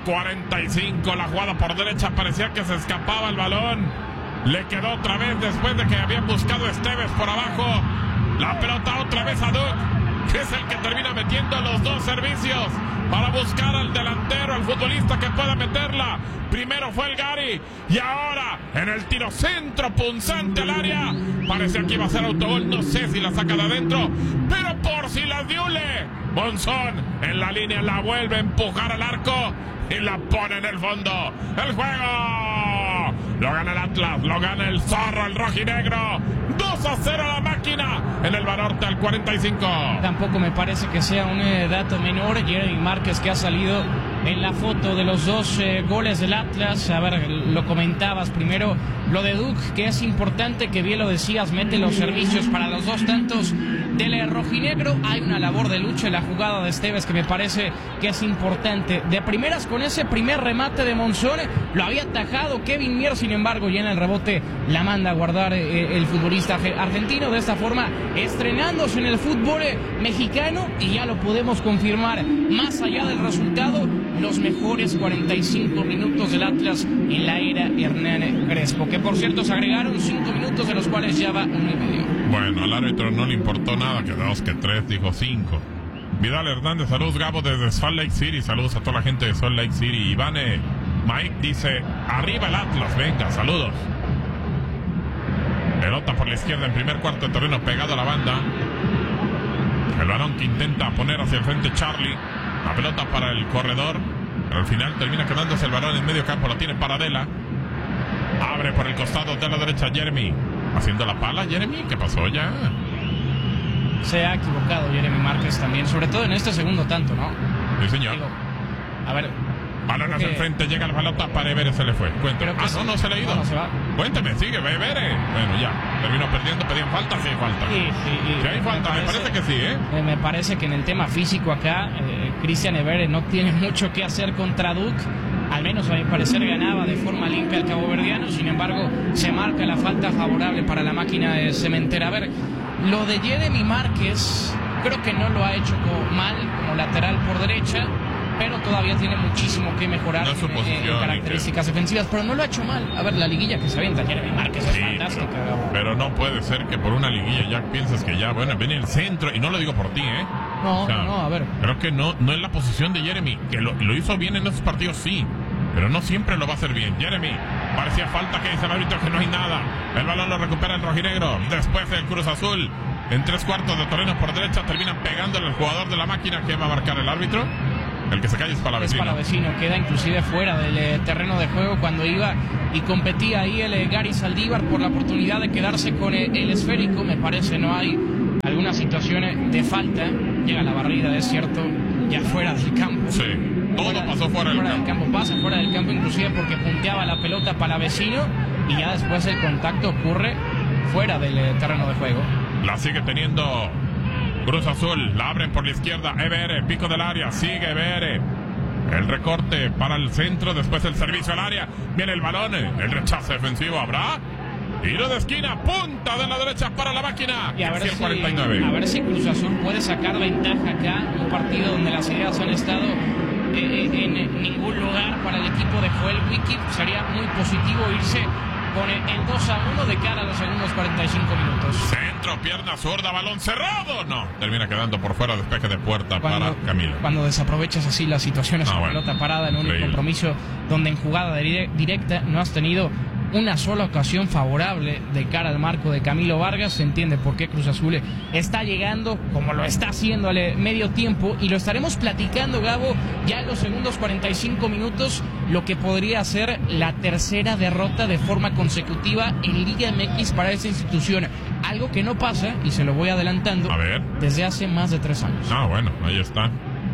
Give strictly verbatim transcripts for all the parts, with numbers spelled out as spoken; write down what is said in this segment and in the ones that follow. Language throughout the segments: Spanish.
cuarenta y cinco, la jugada por derecha, parecía que se escapaba el balón. Le quedó otra vez después de que habían buscado Esteves por abajo. La pelota otra vez a Duc, que es el que termina metiendo los dos servicios para buscar al delantero, al futbolista que pueda meterla. Primero fue el Gary y ahora en el tiro centro punzante al área. Parecía que iba a ser autogol, no sé si la saca de adentro, pero por si las diule. Monzón en la línea la vuelve a empujar al arco y la pone en el fondo. El juego lo gana el Atlas, lo gana el Zorro, el rojinegro. dos a cero la máquina en el Banorte al cuarenta y cinco. Tampoco me parece que sea un eh, dato menor. Jeremy Márquez, que ha salido en la foto de los dos eh, goles del Atlas. A ver, lo comentabas primero, lo de Duc, que es importante, que bien lo decías, mete los servicios para los dos tantos del eh, rojinegro. Hay una labor de lucha en la jugada de Esteves que me parece que es importante. De primeras, con ese primer remate de Monzón, lo había atajado Kevin Mier, sin embargo, ya en el rebote la manda a guardar eh, el futbolista argentino. De esta forma, estrenándose en el fútbol mexicano, y ya lo podemos confirmar, más allá del resultado, los mejores cuarenta y cinco minutos del Atlas en la era Hernán Crespo, que por cierto se agregaron cinco minutos, de los cuales ya va uno y medio. Bueno, al árbitro no le importó nada, que dos, que tres, dijo cinco. Vidal Hernández, saludos Gabo desde Salt Lake City, saludos a toda la gente de Salt Lake City. Ivane Mike dice, arriba el Atlas, venga, saludos. Pelota por la izquierda en primer cuarto de terreno, pegado a la banda. El balón que intenta poner hacia el frente Charlie. La pelota para el corredor, pero al final termina quedándose el balón en medio campo. Lo tiene Paradela. Abre por el costado de la derecha Jeremy. Haciendo la pala, Jeremy, ¿qué pasó ya? Se ha equivocado Jeremy Márquez también, sobre todo en este segundo tanto, ¿no? Sí, señor. Digo, a ver... Balón hacia el frente, llega la pelota para Evere, se le fue. Cuéntame. Ah, no, no se le ha ido. No, no se va. Cuénteme, sigue, Evere. Bueno, ya. Terminó perdiendo, pedían falta, sí hay falta. Sí, sí, sí. Sí hay falta, me parece, me parece que sí, ¿eh? eh me parece que en el tema físico acá, eh, Cristian Evere no tiene mucho que hacer contra Duc. Al menos a mi parecer ganaba de forma limpia al caboverdiano. Sin embargo, se marca la falta favorable para la máquina de cementera. A ver, lo de Jeremy Márquez, creo que no lo ha hecho como mal como lateral por derecha, pero todavía tiene muchísimo que mejorar no en, en, en características defensivas, pero no lo ha hecho mal. A ver, la liguilla que se avienta Jeremy Márquez es sí, fantástica. Pero, pero no puede ser que por una liguilla ya pienses que ya, bueno, viene el centro, y no lo digo por ti, ¿eh? No, o sea, no, a ver. Creo que no, no es la posición de Jeremy, que lo, lo hizo bien en esos partidos, sí, pero no siempre lo va a hacer bien. Jeremy, parecía falta, que dice el árbitro que no hay nada. El balón lo recupera el rojinegro, después el Cruz Azul, en tres cuartos de terreno por derecha, termina pegándole al jugador de la máquina. Que va a marcar el árbitro. El que se cae es Palavecino. Es Palavecino, queda inclusive fuera del eh, terreno de juego cuando iba y competía ahí el eh, Gary Saldívar por la oportunidad de quedarse con eh, el esférico. Me parece no hay algunas situaciones de falta. Llega la barrida, es cierto, ya fuera del campo. Sí, todo fuera, pasó fuera, del, fuera campo. del campo. Pasa fuera del campo inclusive porque punteaba la pelota Palavecino, y ya después el contacto ocurre fuera del eh, terreno de juego. La sigue teniendo Cruz Azul, la abren por la izquierda, Evere, pico del área, sigue Evere. El recorte para el centro, después el servicio al área, viene el balón, el rechazo defensivo, ¿habrá? Tiro de esquina, punta de la derecha para la máquina. Y a ver, si, cuarenta y nueve. a ver si Cruz Azul puede sacar ventaja acá, un partido donde las ideas han estado eh, en ningún lugar para el equipo de Joel Wiki. Sería muy positivo irse con el dos a uno de cara a los segundos cuarenta y cinco minutos. Centro, pierna zurda, balón cerrado. No, termina quedando por fuera, despeje de puerta cuando, para Camilo. Cuando desaprovechas así las situaciones ah, con bueno. pelota parada en un Increíble. compromiso donde en jugada directa no has tenido una sola ocasión favorable de cara al marco de Camilo Vargas, se entiende por qué Cruz Azul está llegando como lo está haciendo al medio tiempo, y lo estaremos platicando, Gabo, ya en los segundos cuarenta y cinco minutos, lo que podría ser la tercera derrota de forma consecutiva en Liga M X para esta institución, algo que no pasa, y se lo voy adelantando, a ver, desde hace más de tres años. Ah, bueno, ahí está.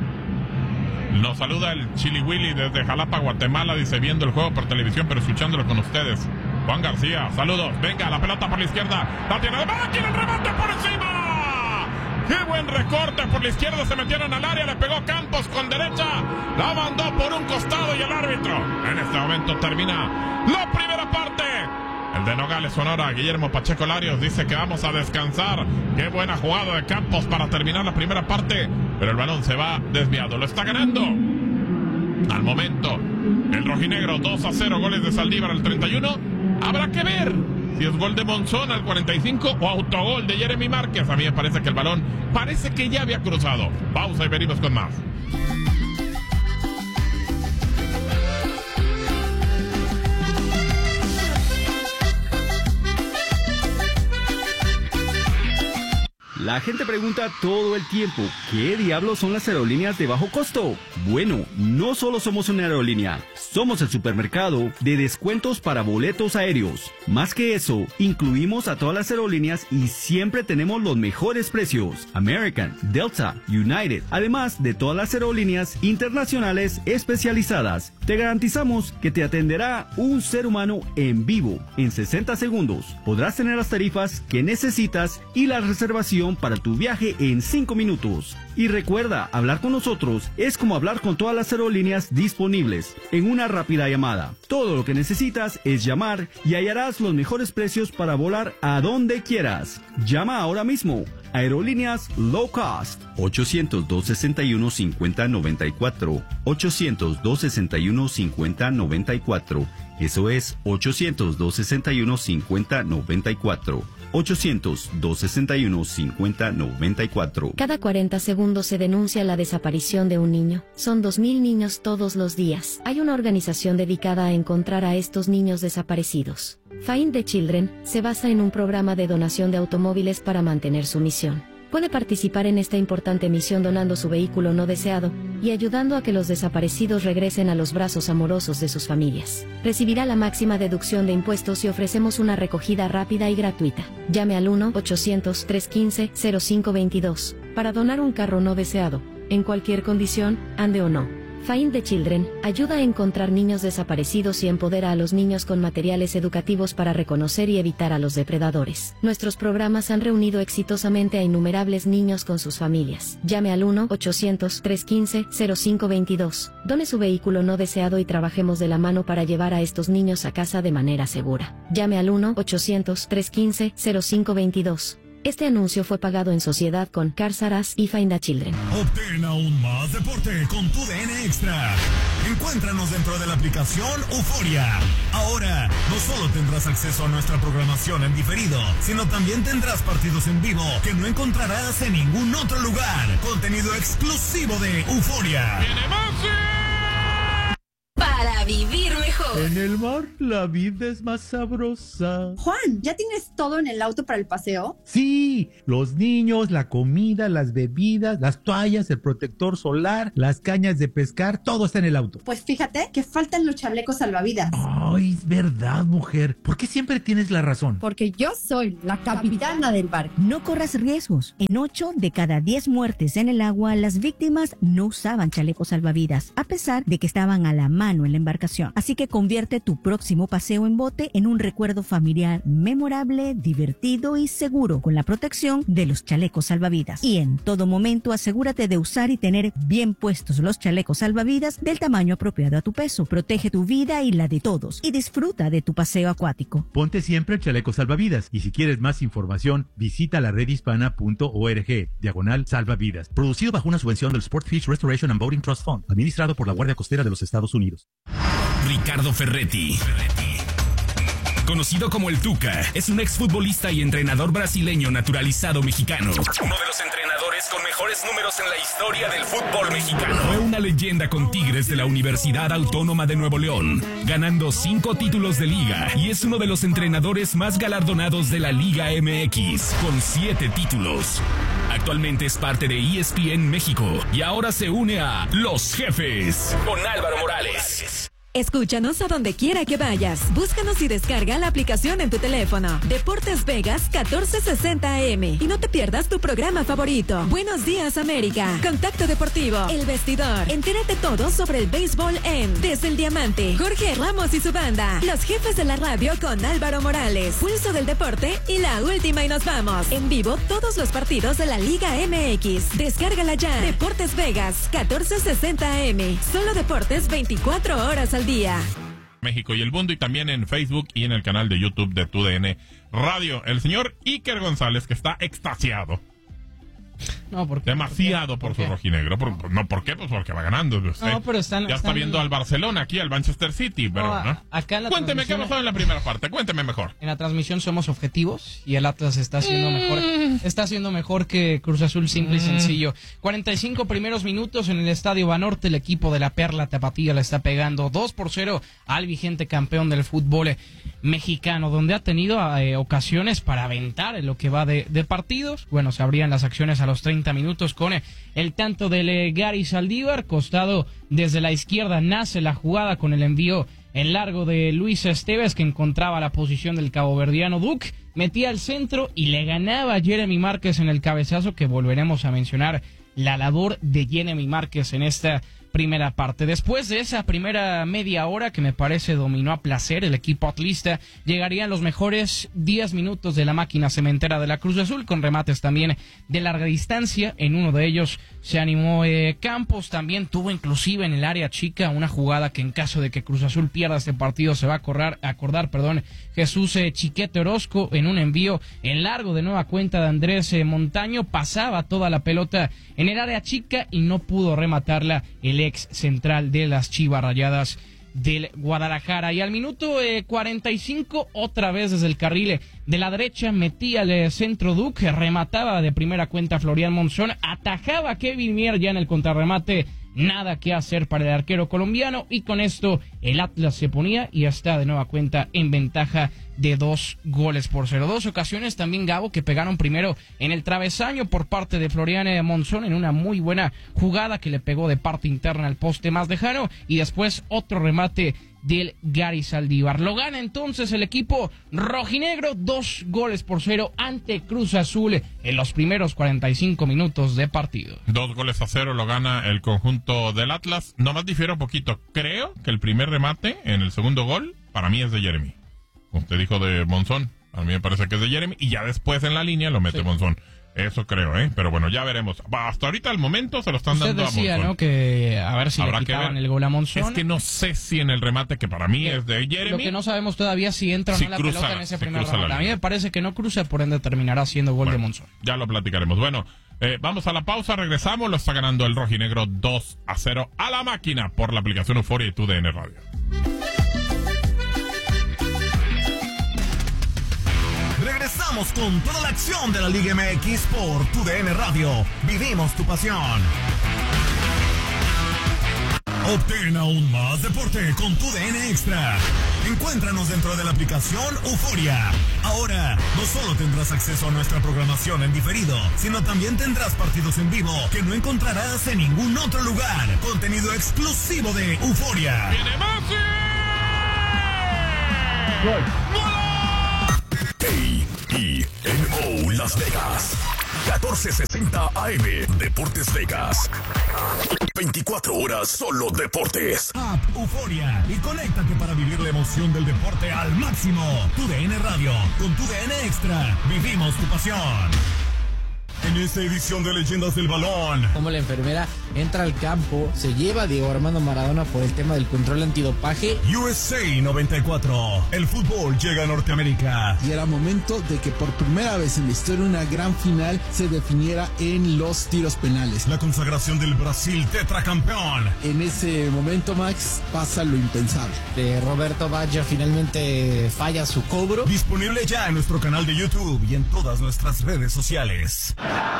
Nos saluda el Chili Willy desde Jalapa, Guatemala. Dice, viendo el juego por televisión, pero escuchándolo con ustedes. Juan García, saludos. Venga, la pelota por la izquierda. La tiene de máquina, el remate por encima. ¡Qué buen recorte por la izquierda! Se metieron al área, le pegó Campos con derecha. La mandó por un costado y el árbitro en este momento termina la primera parte. El de Nogales, Sonora, Guillermo Pacheco Larios, dice que vamos a descansar. Qué buena jugada de Campos para terminar la primera parte, pero el balón se va desviado. Lo está ganando Al momento, el rojinegro dos a cero, goles de Saldívar al treinta y uno. Habrá que ver si es gol de Monzón al cuarenta y cinco o autogol de Jeremy Márquez. A mí me parece que el balón parece que ya había cruzado. Pausa y venimos con más. La gente pregunta todo el tiempo, ¿qué diablos son las aerolíneas de bajo costo? Bueno, no solo somos una aerolínea, somos el supermercado de descuentos para boletos aéreos. Más que eso, incluimos a todas las aerolíneas y siempre tenemos los mejores precios. American, Delta, United, además de todas las aerolíneas internacionales especializadas. Te garantizamos que te atenderá un ser humano en vivo en sesenta segundos. Podrás tener las tarifas que necesitas y la reservación para tu viaje en cinco minutos. Y recuerda, hablar con nosotros es como hablar con todas las aerolíneas disponibles en una rápida llamada. Todo lo que necesitas es llamar y hallarás los mejores precios para volar a donde quieras. Llama ahora mismo. Aerolíneas Low Cost. ochocientos, dos sesenta y uno, cincuenta noventa y cuatro. ochocientos, dos sesenta y uno, cincuenta noventa y cuatro. Eso es ochocientos, dos sesenta y uno, cincuenta noventa y cuatro. ochocientos, dos sesenta y uno, cincuenta noventa y cuatro. Cada cuarenta segundos se denuncia la desaparición de un niño. Son dos mil niños todos los días. Hay una organización dedicada a encontrar a estos niños desaparecidos. Find the Children se basa en un programa de donación de automóviles para mantener su misión. Puede participar en esta importante misión donando su vehículo no deseado y ayudando a que los desaparecidos regresen a los brazos amorosos de sus familias. Recibirá la máxima deducción de impuestos y ofrecemos una recogida rápida y gratuita. Llame al uno ochocientos, trescientos quince, cero cinco veintidós para donar un carro no deseado, en cualquier condición, ande o no. Find the Children ayuda a encontrar niños desaparecidos y empodera a los niños con materiales educativos para reconocer y evitar a los depredadores. Nuestros programas han reunido exitosamente a innumerables niños con sus familias. Llame al uno ochocientos, trescientos quince, cero cinco veintidós. Done su vehículo no deseado y trabajemos de la mano para llevar a estos niños a casa de manera segura. Llame al uno ochocientos, trescientos quince, cero cinco veintidós. Este anuncio fue pagado en sociedad con Carsaras y Find the Children. Obtén aún más deporte con tu D N Extra. Encuéntranos dentro de la aplicación Euforia. Ahora, no solo tendrás acceso a nuestra programación en diferido, sino también tendrás partidos en vivo que no encontrarás en ningún otro lugar. Contenido exclusivo de Euforia. ¡Viene Monse! Para vivir mejor. En el mar, la vida es más sabrosa. Juan, ¿ya tienes todo en el auto para el paseo? Sí, los niños, la comida, las bebidas, las toallas, el protector solar, las cañas de pescar, todo está en el auto. Pues fíjate que faltan los chalecos salvavidas. Ay, es verdad, mujer. ¿Por qué siempre tienes la razón? Porque yo soy la capitana del barco. No corras riesgos. En ocho de cada diez muertes en el agua, las víctimas no usaban chalecos salvavidas, a pesar de que estaban a la mano en la embarcación. Así que convierte tu próximo paseo en bote en un recuerdo familiar memorable, divertido y seguro con la protección de los chalecos salvavidas. Y en todo momento asegúrate de usar y tener bien puestos los chalecos salvavidas del tamaño apropiado a tu peso. Protege tu vida y la de todos y disfruta de tu paseo acuático. Ponte siempre el chaleco salvavidas y si quieres más información visita la red hispana punto org diagonal salvavidas. Producido bajo una subvención del Sportfish Restoration and Boating Trust Fund, administrado por la Guardia Costera de los Estados Unidos. Ricardo Ferretti, conocido como el Tuca, es un exfutbolista y entrenador brasileño naturalizado mexicano. Uno de los entrenadores con mejores números en la historia del fútbol mexicano. Fue una leyenda con Tigres de la Universidad Autónoma de Nuevo León, ganando cinco títulos de liga y es uno de los entrenadores más galardonados de la Liga M X, con siete títulos. Actualmente es parte de E S P N México y ahora se une a Los Jefes con Álvaro Morales. Escúchanos a donde quiera que vayas. Búscanos y descarga la aplicación en tu teléfono. Deportes Vegas catorce sesenta A M. Y no te pierdas tu programa favorito. Buenos días, América. Contacto Deportivo. El Vestidor. Entérate todo sobre el béisbol en Desde el Diamante. Jorge Ramos y su banda. Los Jefes de la radio con Álvaro Morales. Pulso del deporte y la última y nos vamos. En vivo todos los partidos de la Liga M X. Descárgala ya. Deportes Vegas catorce sesenta A M. Solo deportes veinticuatro horas al día. México y el mundo, y también en Facebook y en el canal de YouTube de Tu D N Radio. El señor Iker González, que está extasiado. No, porque, demasiado ¿por por, qué? por su rojinegro. Por, no, ¿por qué? Pues porque va ganando. No, sé. No, pero están, ya están... está viendo al Barcelona aquí, al Manchester City. Pero, no, ¿no? Acá en la Cuénteme qué ha pasado en la primera parte. Cuénteme mejor. En la transmisión somos objetivos y el Atlas está haciendo mejor. Está haciendo mejor que Cruz Azul, simple y sencillo. cuarenta y cinco primeros minutos en el Estadio Banorte. El equipo de la Perla Tapatía le está pegando dos por cero al vigente campeón del fútbol mexicano, donde ha tenido eh, ocasiones para aventar en lo que va de, de partidos. Bueno, se abrían las acciones a los treinta minutos con eh, el tanto del eh, Gary Saldívar, costado desde la izquierda, nace la jugada con el envío en largo de Luis Esteves, que encontraba la posición del caboverdiano Duke, metía al centro y le ganaba a Jeremy Márquez en el cabezazo, que volveremos a mencionar la labor de Jeremy Márquez en esta primera parte. Después de esa primera media hora, que me parece dominó a placer el equipo atlista, llegarían los mejores diez minutos de la máquina cementera de la Cruz Azul, con remates también de larga distancia. En uno de ellos se animó eh, Campos, también tuvo inclusive en el área chica una jugada que en caso de que Cruz Azul pierda este partido se va a acordar, acordar perdón, Jesús eh, Chiquete Orozco, en un envío en largo de nueva cuenta de Andrés eh, Montaño, pasaba toda la pelota en el área chica y no pudo rematarla el ex central de las Chivas Rayadas del Guadalajara. Y al minuto eh, cuarenta y cinco, otra vez desde el carril de la derecha, metía el centro Duque, remataba de primera cuenta Florian Monzón, atajaba a Kevin Mier ya en el contrarremate. Nada que hacer para el arquero colombiano, y con esto el Atlas se ponía y está de nueva cuenta en ventaja de dos goles por cero. Dos ocasiones también, Gabo, que pegaron primero en el travesaño por parte de Florian Monzón en una muy buena jugada que le pegó de parte interna al poste más lejano, y después otro remate del Gary Saldívar. Lo gana entonces el equipo rojinegro, dos goles por cero ante Cruz Azul en los primeros cuarenta y cinco minutos de partido. Dos goles a cero lo gana el conjunto del Atlas. Nomás difiero un poquito. Creo que el primer remate en el segundo gol para mí es de Jeremy. Usted dijo de Monzón. A mí me parece que es de Jeremy. Y ya después en la línea lo mete sí. Monzón. Eso creo, ¿eh? Pero bueno, ya veremos. Hasta ahorita, al momento, se lo están Usted dando decía, a Monzón. ¿no? Que a ver si Habrá le quitaban el gol a Monzón. Es que no sé si en el remate, que para mí sí. es de Jeremy. Lo que no sabemos todavía si entra o si no la cruza, pelota en ese si primer remate. A mí me parece que no cruza, por ende terminará siendo gol bueno, de Monzón. Ya lo platicaremos. Bueno, eh, vamos a la pausa, regresamos. Lo está ganando el rojinegro dos a cero a la máquina por la aplicación Euforia y tu D N Radio. Regresamos con toda la acción de la Liga M X por tu D N Radio. Vivimos tu pasión. Obtén aún más deporte con tu D N Extra. Encuéntranos dentro de la aplicación Euforia. Ahora, no solo tendrás acceso a nuestra programación en diferido, sino también tendrás partidos en vivo que no encontrarás en ningún otro lugar. Contenido exclusivo de Euforia. ¡Viene Messi! ¡Gol! A E N O Las Vegas, catorce sesenta A M, Deportes Vegas. veinticuatro horas solo deportes. App Euforia y conéctate para vivir la emoción del deporte al máximo. Tu D N Radio, con tu D N Extra, vivimos tu pasión. En esta edición de Leyendas del Balón, como la enfermera entra al campo, se lleva a Diego Armando Maradona por el tema del control antidopaje. U S A noventa y cuatro, el fútbol llega a Norteamérica. Y era momento de que por primera vez en la historia una gran final se definiera en los tiros penales. La consagración del Brasil tetracampeón. En ese momento, Max, pasa lo impensable. De Roberto Baggio finalmente falla su cobro. Disponible ya en nuestro canal de YouTube y en todas nuestras redes sociales.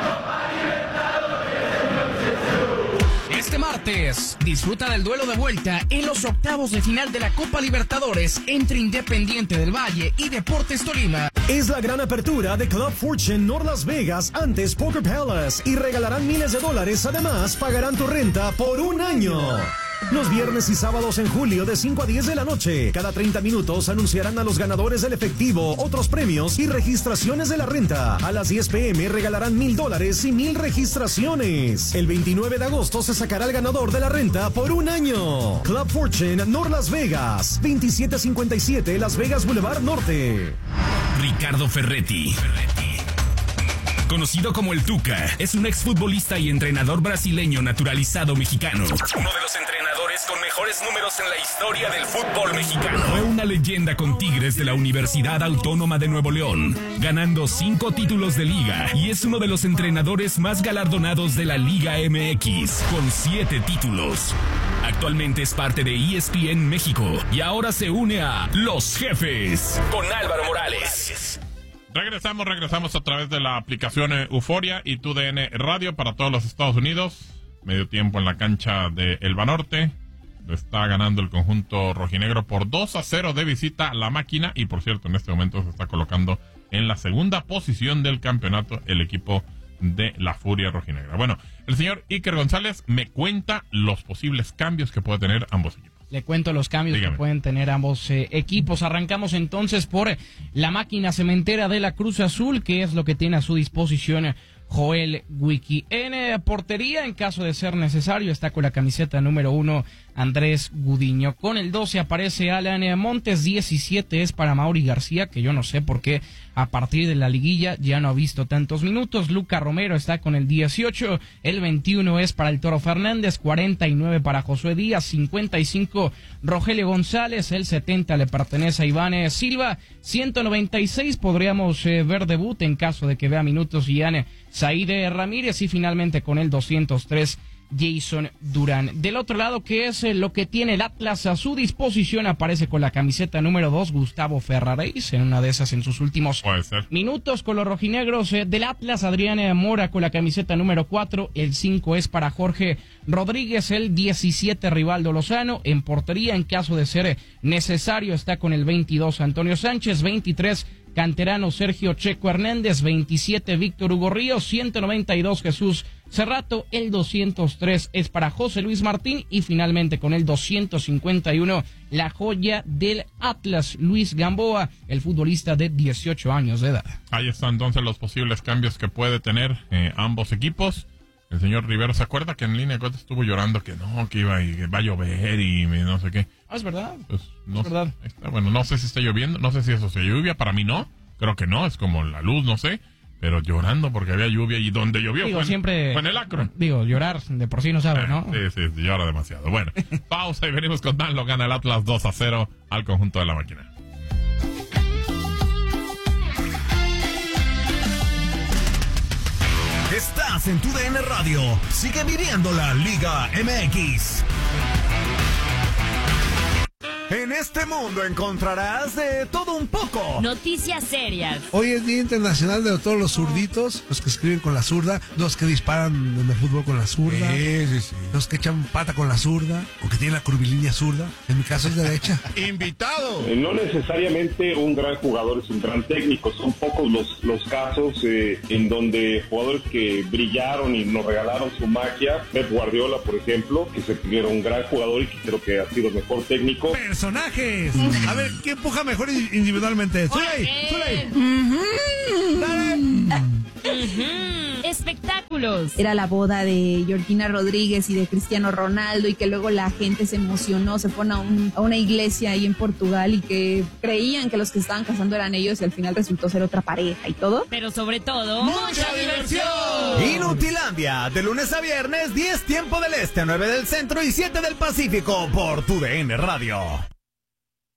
Este martes, disfruta del duelo de vuelta en los octavos de final de la Copa Libertadores entre Independiente del Valle y Deportes Tolima. Es la gran apertura de Club Fortune North Las Vegas antes Poker Palace y regalarán miles de dólares. Además, pagarán tu renta por un año. Los viernes y sábados en julio de cinco a diez de la noche, cada treinta minutos anunciarán a los ganadores del efectivo, otros premios y registraciones de la renta. A las diez pm regalarán mil dólares y mil registraciones. El veintinueve de agosto se sacará el ganador de la renta por un año. Club Fortune North Las Vegas, veintisiete cincuenta y siete Las Vegas Boulevard Norte. Ricardo Ferretti. Conocido como el Tuca, es un exfutbolista y entrenador brasileño naturalizado mexicano. Uno de los entrenadores con mejores números en la historia del fútbol mexicano. Fue una leyenda con Tigres de la Universidad Autónoma de Nuevo León, ganando cinco títulos de liga y es uno de los entrenadores más galardonados de la Liga M X, con siete títulos. Actualmente es parte de E S P N México y ahora se une a Los Jefes con Álvaro Morales. Regresamos, regresamos a través de la aplicación Euforia y Tu D N Radio para todos los Estados Unidos. Medio tiempo en la cancha de El Banorte. Lo está ganando el conjunto rojinegro por dos a cero de visita a la máquina. Y por cierto, en este momento se está colocando en la segunda posición del campeonato el equipo de la Furia Rojinegra. Bueno, el señor Iker González me cuenta los posibles cambios que puede tener ambos equipos. Le cuento los cambios Dígame. que pueden tener ambos eh, equipos. Arrancamos entonces por la máquina cementera de la Cruz Azul, que es lo que tiene a su disposición Joel Wiki. En eh, portería, en caso de ser necesario, está con la camiseta número uno Andrés Gudiño. Con el doce aparece Alan Montes, diecisiete es para Mauri García, que yo no sé por qué a partir de la liguilla ya no ha visto tantos minutos. Luca Romero está con el dieciocho, el veintiuno es para el Toro Fernández, cuarenta y nueve para Josué Díaz, cincuenta y cinco Rogelio González, el setenta le pertenece a Iván Silva, ciento noventa y seis podríamos eh, ver debut en caso de que vea minutos Ian Saide Ramírez y finalmente con el doscientos tres Jason Durán. Del otro lado, que es eh, lo que tiene el Atlas a su disposición, aparece con la camiseta número dos Gustavo Ferraréis, en una de esas en sus últimos minutos con los rojinegros eh, del Atlas. Adrián Mora con la camiseta número cuatro, el cinco es para Jorge Rodríguez, el diecisiete Rivaldo Lozano. En portería, en caso de ser necesario, está con el veintidós Antonio Sánchez, veintitrés canterano Sergio Checo Hernández, veintisiete Víctor Hugo Ríos, ciento noventa y dos Jesús Cerrato, el doscientos tres es para José Luis Martín y finalmente con el doscientos cincuenta y uno la joya del Atlas, Luis Gamboa, el futbolista de dieciocho años de edad. Ahí están entonces los posibles cambios que puede tener eh, ambos equipos. El señor Rivero, ¿se acuerda que en línea de cuentas estuvo llorando que no, que iba y que va a llover y no sé qué? Ah, es verdad. Pues, no, es verdad. Está, bueno, no sé si está lloviendo, no sé si eso sea lluvia, para mí no, creo que no, es como la luz, no sé, pero llorando porque había lluvia y donde llovió digo, fue, en, siempre, fue en el Akron. Digo, llorar de por sí no sabe, ¿no? Eh, sí, sí, llora demasiado. Bueno, pausa y venimos con Dan, lo gana el Atlas dos a cero al conjunto de la máquina. Estás en Tu D N Radio. Sigue viviendo la Liga M X. En este mundo encontrarás de todo un poco. Noticias serias. Hoy es Día Internacional de todos los zurditos, los que escriben con la zurda, los que disparan en el fútbol con la zurda, sí, sí, sí. los que echan pata con la zurda, o que tienen la curvilínea zurda. En mi caso es derecha. ¡Invitado! Eh, no necesariamente un gran jugador es un gran técnico. Son pocos los, los casos eh, en donde jugadores que brillaron y nos regalaron su magia. Pep Guardiola, por ejemplo, que se era un gran jugador y que creo que ha sido el mejor técnico. Personajes. A ver, ¿quién empuja mejor individualmente? ¡Zuley! ¡Zuley! Uh-huh. ¡Dale! Uh-huh. Espectáculos. Era la boda de Georgina Rodríguez y de Cristiano Ronaldo y que luego la gente se emocionó, se fueron a, un, a una iglesia ahí en Portugal y que creían que los que estaban casando eran ellos y al final resultó ser otra pareja y todo. Pero sobre todo, ¡mucha diversión! Inutilandia, de lunes a viernes, diez tiempo del este, nueve del centro y siete del Pacífico por Tu D N Radio.